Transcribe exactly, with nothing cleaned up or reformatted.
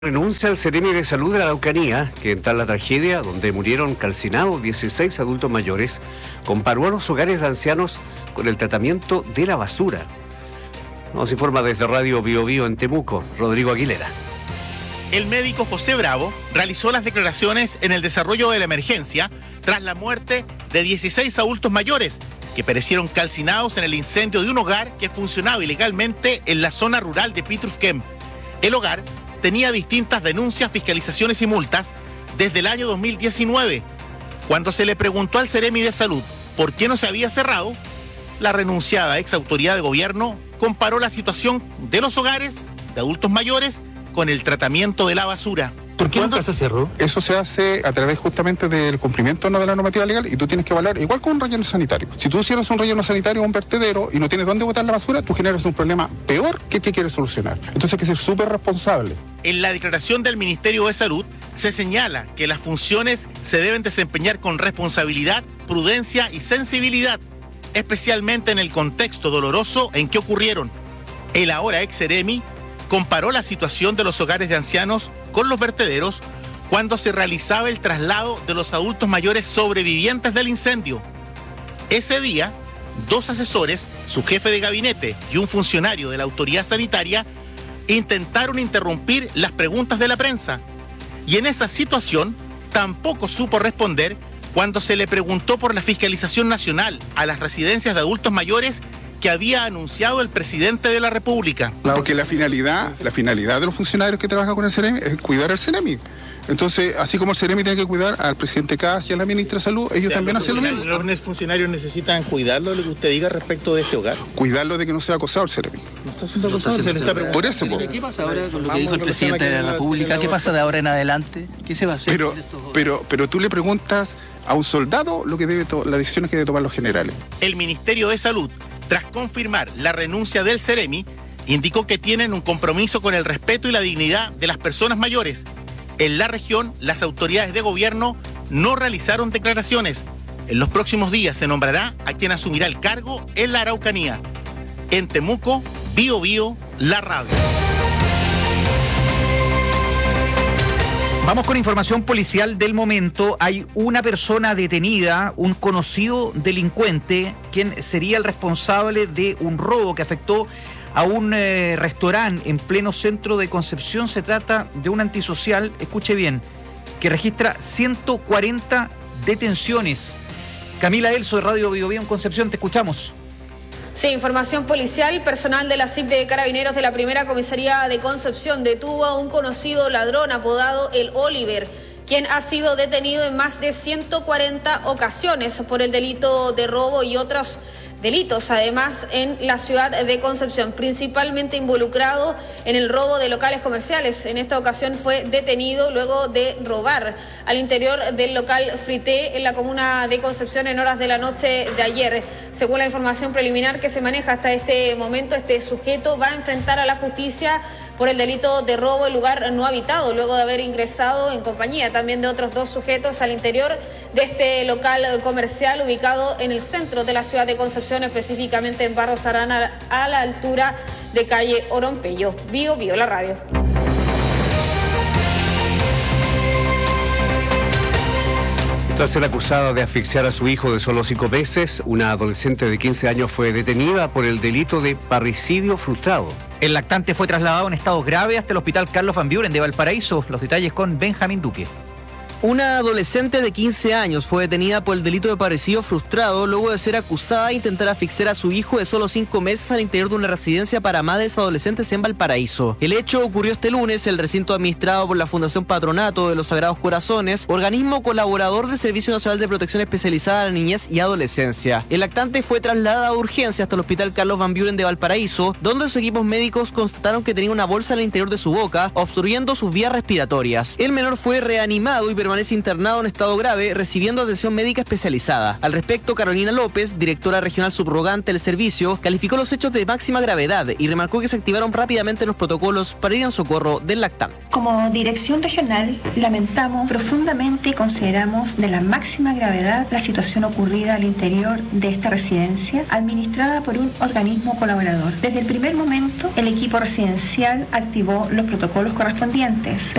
Renuncia al Seremi de Salud de la Araucanía, que en tal la tragedia, donde murieron calcinados dieciséis adultos mayores, comparó a los hogares de ancianos con el tratamiento de la basura. Nos informa desde Radio Bio Bio en Temuco, Rodrigo Aguilera. El médico José Bravo realizó las declaraciones en el desarrollo de la emergencia tras la muerte de dieciséis adultos mayores que perecieron calcinados en el incendio de un hogar que funcionaba ilegalmente en la zona rural de Pitrufquén. El hogar tenía distintas denuncias, fiscalizaciones y multas desde el año dos mil diecinueve. Cuando se le preguntó al Seremi de Salud por qué no se había cerrado, la renunciada ex autoridad de gobierno comparó la situación de los hogares de adultos mayores con el tratamiento de la basura. ¿Por qué nunca se cerró? Eso se hace a través justamente del cumplimiento no de la normativa legal y tú tienes que evaluar igual con un relleno sanitario. Si tú cierras un relleno sanitario o un vertedero y no tienes dónde botar la basura, tú generas un problema peor que el que quieres solucionar. Entonces hay que ser súper responsable. En la declaración del Ministerio de Salud se señala que las funciones se deben desempeñar con responsabilidad, prudencia y sensibilidad, especialmente en el contexto doloroso en que ocurrieron. El ahora ex Seremi comparó la situación de los hogares de ancianos con los vertederos cuando se realizaba el traslado de los adultos mayores sobrevivientes del incendio. Ese día, dos asesores, su jefe de gabinete y un funcionario de la autoridad sanitaria intentaron interrumpir las preguntas de la prensa. Y en esa situación tampoco supo responder cuando se le preguntó por la fiscalización nacional a las residencias de adultos mayores que había anunciado el presidente de la República. Porque la finalidad, la finalidad de los funcionarios que trabajan con el Seremi es cuidar al Seremi. Entonces, así como el Seremi tiene que cuidar al presidente Kass y a la ministra de Salud, ellos también hacen lo mismo. ¿Los funcionarios necesitan cuidarlo, lo que usted diga respecto de este hogar? Cuidarlo de que no sea acosado el Seremi. No está siendo acosado, se le está preguntando. Por eso, po. ¿Qué pasa ahora con lo que dijo el presidente de la República? ¿Qué pasa de ahora en adelante? ¿Qué se va a hacer? Pero, pero, pero tú le preguntas a un soldado lo que debe to- las decisiones que deben tomar los generales. El Ministerio de Salud, tras confirmar la renuncia del Seremi, indicó que tienen un compromiso con el respeto y la dignidad de las personas mayores. En la región, las autoridades de gobierno no realizaron declaraciones. En los próximos días se nombrará a quien asumirá el cargo en la Araucanía. En Temuco, Bio Bio, la radio. Vamos con información policial del momento. Hay una persona detenida, un conocido delincuente, quien sería el responsable de un robo que afectó a un eh, restaurante en pleno centro de Concepción. Se trata de un antisocial, escuche bien, que registra ciento cuarenta detenciones. Camila Elso de Radio Bio Bio en Concepción, te escuchamos. Sí, información policial. Personal de la C I P de Carabineros de la Primera Comisaría de Concepción detuvo a un conocido ladrón apodado El Oliver, quien ha sido detenido en más de ciento cuarenta ocasiones por el delito de robo y otros delitos, además en la ciudad de Concepción, principalmente involucrado en el robo de locales comerciales. En esta ocasión fue detenido luego de robar al interior del local Frité en la comuna de Concepción en horas de la noche de ayer. Según la información preliminar que se maneja hasta este momento, este sujeto va a enfrentar a la justicia por el delito de robo en lugar no habitado, luego de haber ingresado en compañía también de otros dos sujetos al interior de este local comercial ubicado en el centro de la ciudad de Concepción, específicamente en Barros Arana, a la altura de calle Orompeyo. Bio Bio, la radio. Tras ser acusada de asfixiar a su hijo de solo cinco meses, una adolescente de quince años fue detenida por el delito de parricidio frustrado. El lactante fue trasladado en estado grave hasta el hospital Carlos Van Buren de Valparaíso. Los detalles con Benjamín Duque. Una adolescente de quince años fue detenida por el delito de parricidio frustrado luego de ser acusada de intentar asfixiar a su hijo de solo cinco meses al interior de una residencia para madres adolescentes en Valparaíso. El hecho ocurrió este lunes en el recinto administrado por la Fundación Patronato de los Sagrados Corazones, organismo colaborador del Servicio Nacional de Protección Especializada a la Niñez y Adolescencia. El lactante fue trasladada a urgencia hasta el hospital Carlos Van Buren de Valparaíso, donde los equipos médicos constataron que tenía una bolsa al interior de su boca, obstruyendo sus vías respiratorias. El menor fue reanimado y permaneció permanece internado en estado grave, recibiendo atención médica especializada. Al respecto, Carolina López, directora regional subrogante del servicio, calificó los hechos de máxima gravedad y remarcó que se activaron rápidamente los protocolos para ir en socorro del lactante. Como dirección regional, lamentamos profundamente y consideramos de la máxima gravedad la situación ocurrida al interior de esta residencia, administrada por un organismo colaborador. Desde el primer momento, el equipo residencial activó los protocolos correspondientes.